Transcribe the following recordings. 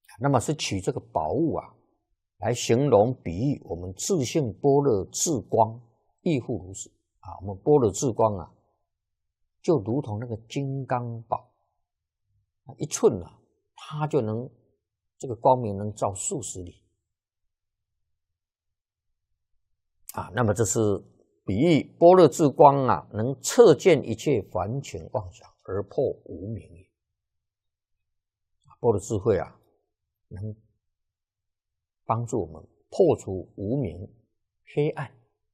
那么是取这个宝物啊，来形容比喻我们自性般若智光，亦复如是啊。我们般若智光啊，就如同那个金刚宝，一寸啊，它就能这个光明能照数十里啊。那么这是比喻般若智光啊，能彻见一切凡情妄想而破无明也。般若智慧啊，能帮助我们破除无明黑暗。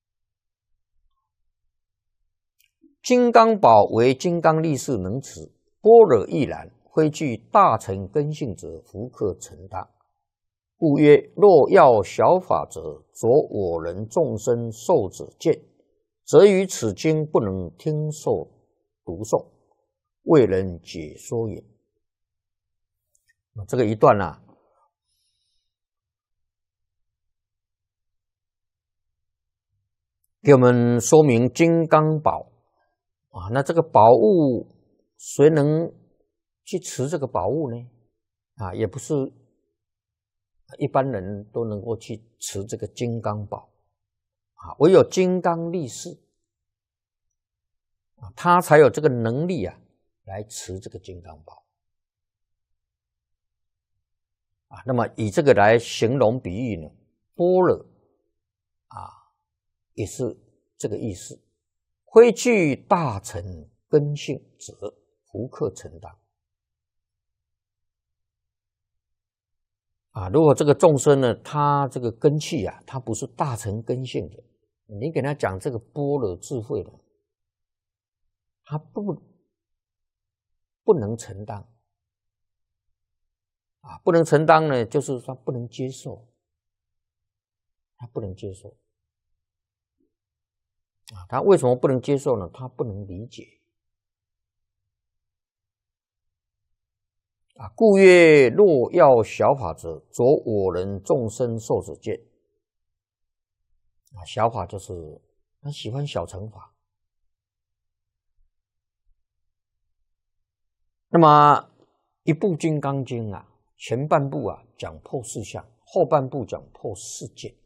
金刚宝为金刚力士能持，般若亦然。非具大乘根性者，弗可承当。故曰：若要小法者，着我人众生受者见，则于此经不能听受读诵，未能解说也。这个一段啊，给我们说明金刚宝啊。那这个宝物，谁能去持这个宝物呢？啊，也不是一般人都能够去持这个金刚宝啊，唯有金刚力士啊，他才有这个能力啊，来持这个金刚宝啊。那么以这个来形容比喻呢，般若啊，也是这个意思。非具大乘根性者，弗可承当。啊，如果这个众生呢，他这个根器啊，他不是大乘根性的，你给他讲这个般若智慧的，他不能承担啊，不能承担呢，就是他不能接受，他不能接受啊，他为什么不能接受呢？他不能理解啊。故曰：若要小法者，着我人众生受者见啊。小法就是他喜欢小乘法。那么一部《金刚经》啊，前半部啊讲破四相，后半部讲破四见。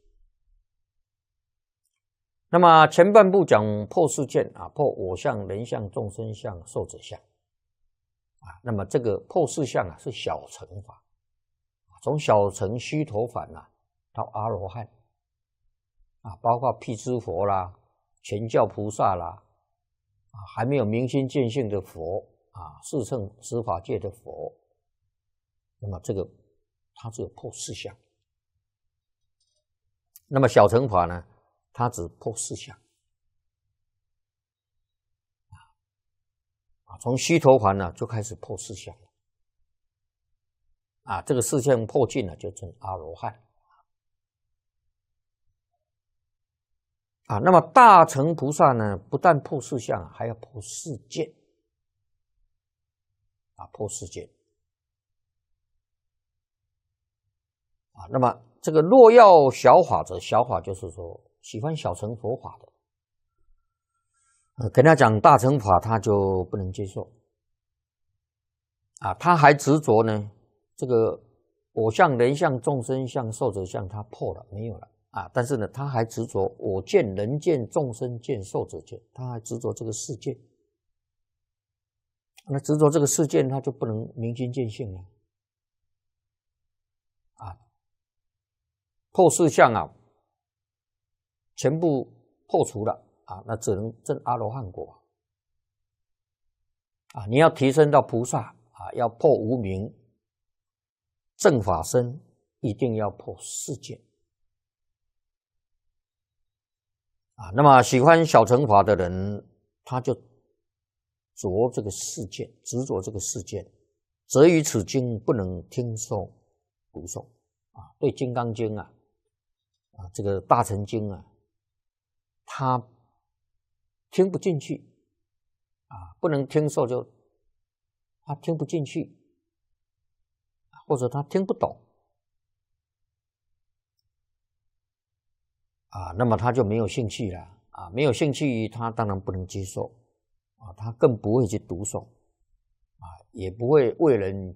那么前半部讲破四见啊，破我相、人相、众生相、寿者相啊。那么这个破四相啊是小乘法，从小乘须陀洹啊到阿罗汉啊，包括辟支佛啦、全教菩萨啦啊，还没有明心见性的佛啊，四乘十法界的佛，那么这个它只有破四相。那么小乘法呢，它只破四相啊，从须陀洹呢就开始破四相了啊，这个四相破尽了，就成阿罗汉啊。那么大乘菩萨呢，不但破四相，还要破四见啊，破四见啊。那么这个若要小法者，小法就是说喜欢小乘佛法的，跟他讲大乘法，他就不能接受啊。他还执着呢，这个我相、人相、众生相、寿者相，他破了没有了啊。但是呢，他还执着我见、人见、众生见、寿者见，他还执着这个世界。那执着这个世界，他就不能明心见性了啊。破四相啊，全部破除了啊，那只能证阿罗汉果啊。你要提升到菩萨啊，要破无明、正法身，一定要破四见啊。那么喜欢小乘法的人，他就着这个世见，执着这个世见，则于此经不能听受读诵啊。对《金刚经》啊，这个大乘经啊，他听不进去啊，不能听受，就他听不进去，或者他听不懂啊，那么他就没有兴趣了啊，没有兴趣，他当然不能接受啊，他更不会去读诵啊，也不会为人